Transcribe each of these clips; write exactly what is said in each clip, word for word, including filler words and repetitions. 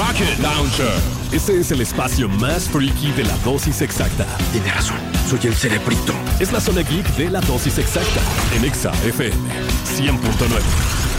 Rocket Launcher. Este es el espacio más freaky de la dosis exacta. Tiene razón, soy el cerebrito. Es la zona geek de la dosis exacta en Exa F M cien punto nueve.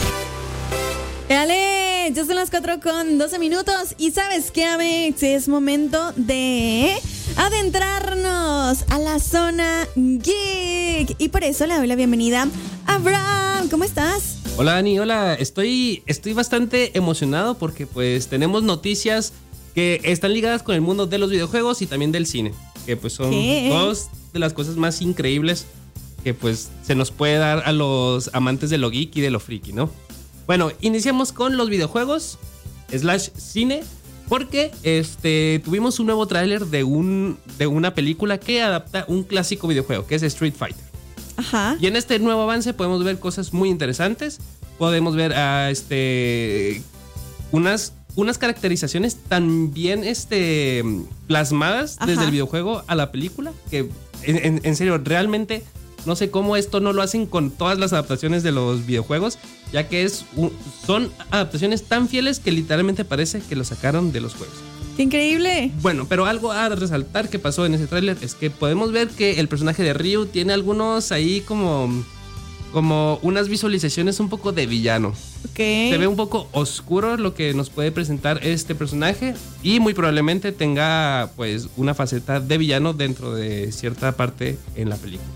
¡Dale! Ya son las cuatro con doce minutos. Y ¿sabes qué, Amex? Es momento de adentrarnos a la zona geek. Y por eso le doy la bienvenida a Abraham. ¿Cómo estás? Hola, Dani. Hola. Estoy, estoy bastante emocionado porque pues tenemos noticias que están ligadas con el mundo de los videojuegos y también del cine. Que pues son ¿Qué? dos de las cosas más increíbles que pues se nos puede dar a los amantes de lo geek y de lo friki, ¿no? Bueno, iniciamos con los videojuegos slash cine porque este, tuvimos un nuevo tráiler de, un, de una película que adapta un clásico videojuego que es Street Fighter. Ajá. Y en este nuevo avance podemos ver cosas muy interesantes. Podemos ver a este, unas, unas caracterizaciones tan bien este, plasmadas Ajá. desde el videojuego a la película que en, en, en serio, realmente... No sé cómo esto no lo hacen con todas las adaptaciones de los videojuegos, ya que es un, son adaptaciones tan fieles que literalmente parece que lo sacaron de los juegos. ¡Qué increíble! Bueno, pero algo a resaltar que pasó en ese tráiler es que podemos ver que el personaje de Ryu tiene algunos ahí como, como unas visualizaciones un poco de villano. Okay. Se ve un poco oscuro lo que nos puede presentar este personaje y muy probablemente tenga pues una faceta de villano dentro de cierta parte en la película.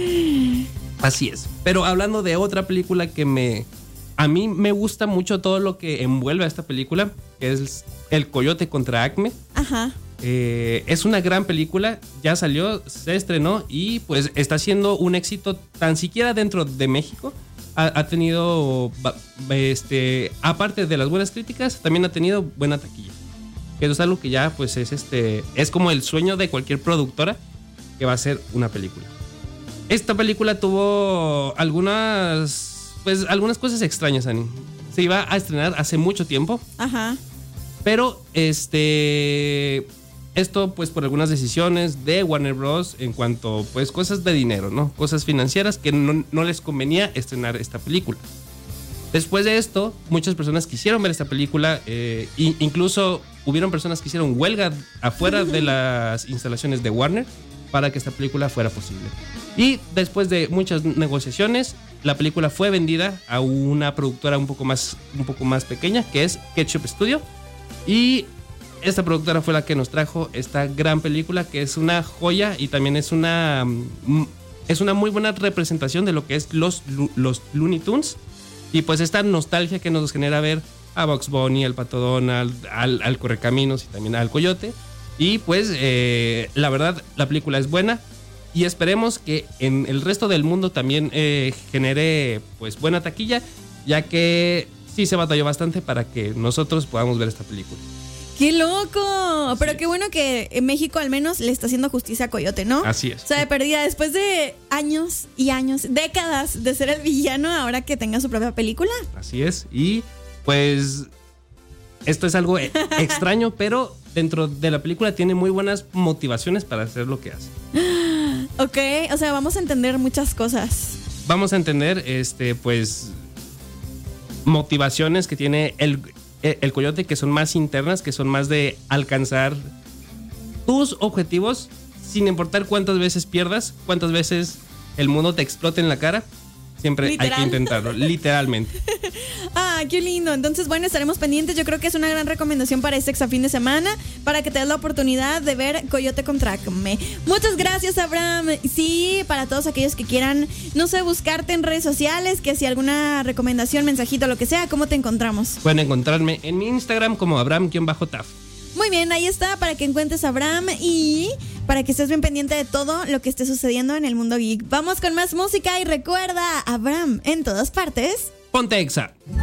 Así es. Pero hablando de otra película que me... A mí me gusta mucho todo lo que envuelve a esta película, que es El Coyote contra Acme. Ajá. Eh, es una gran película, ya salió, se estrenó y pues está siendo un éxito tan siquiera dentro de México. Ha, ha tenido, este, aparte de las buenas críticas, también ha tenido buena taquilla. Que es algo que ya pues es, este, es como el sueño de cualquier productora que va a hacer una película. Esta película tuvo algunas, pues, algunas cosas extrañas, Ani. Se iba a estrenar hace mucho tiempo. Ajá. Pero, este... Esto, pues, por algunas decisiones de Warner Bros. En cuanto, pues, cosas de dinero, ¿no? Cosas financieras que no, no les convenía estrenar esta película. Después de esto, muchas personas quisieron ver esta película. Eh, e incluso hubieron personas que hicieron huelga afuera de las instalaciones de Warner para que esta película fuera posible. Y después de muchas negociaciones, la película fue vendida a una productora un poco más, un poco más pequeña, que es Ketchup Studio. Y esta productora fue la que nos trajo esta gran película, que es una joya y también es una, es una muy buena representación de lo que es los, los Looney Tunes. Y pues esta nostalgia que nos genera ver a Bugs Bunny, al Pato Donald, al, al Correcaminos y también al Coyote. Y pues eh, la verdad, la película es buena. Y esperemos que en el resto del mundo también eh, genere pues buena taquilla, ya que sí se batalló bastante para que nosotros podamos ver esta película. ¡Qué loco! Pero sí. Qué bueno que en México al menos le está haciendo justicia a Coyote, ¿no? Así es. O sea, de perdida, después de años y años, décadas de ser el villano, ahora que tenga su propia película. Así es. Y pues esto es algo extraño, pero dentro de la película tiene muy buenas motivaciones para hacer lo que hace. Ok, o sea, vamos a entender muchas cosas. Vamos a entender, este, pues, motivaciones que tiene el, el Coyote, que son más internas, que son más de alcanzar tus objetivos sin importar cuántas veces pierdas, cuántas veces el mundo te explote en la cara. Siempre ¿Literal? Hay que intentarlo, literalmente. Ah, qué lindo. Entonces, bueno, estaremos pendientes. Yo creo que es una gran recomendación para este exafín de semana, para que te des la oportunidad de ver Coyote contra Acme. Muchas gracias, Abraham. Sí, para todos aquellos que quieran, no sé, buscarte en redes sociales, que si alguna recomendación, mensajito, lo que sea, ¿cómo te encontramos? Pueden encontrarme en mi Instagram como Abraham-Taf. Muy bien, ahí está, para que encuentres a Abraham y para que estés bien pendiente de todo lo que esté sucediendo en el mundo geek. Vamos con más música y recuerda, Abraham en todas partes. Ponte Exa.